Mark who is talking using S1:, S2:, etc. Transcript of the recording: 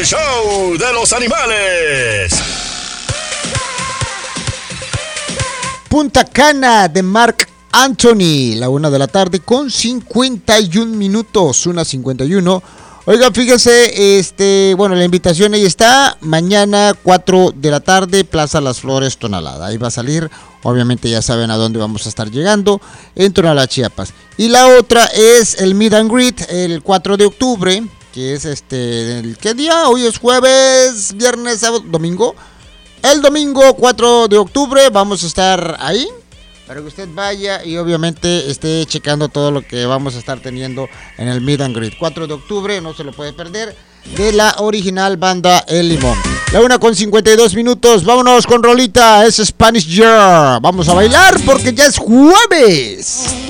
S1: El show de los animales.
S2: Punta Cana de Marc Anthony, la 1 de la tarde con 51 minutos, 1:51. Oiga, fíjese, bueno, la invitación ahí está, mañana 4 de la tarde, Plaza Las Flores, Tonalá. Ahí va a salir, obviamente ya saben a dónde vamos a estar llegando, en Tonalá, Chiapas. Y la otra es el Meet and Greet, el 4 de octubre, que es ¿qué día? Hoy es jueves, viernes, sábado, domingo. El domingo 4 de octubre vamos a estar ahí, para que usted vaya y obviamente esté checando todo lo que vamos a estar teniendo en el Meet and Greet. 4 de octubre, no se lo puede perder, de la original banda El Limón. La 1:52 minutos, vámonos con rolita, es Spanish Girl. Vamos a bailar porque ya es jueves.